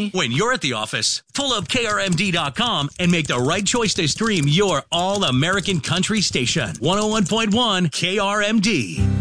When you're at the office, pull up KRMD.com and make the right choice to stream your all-American country station. 101.1 KRMD.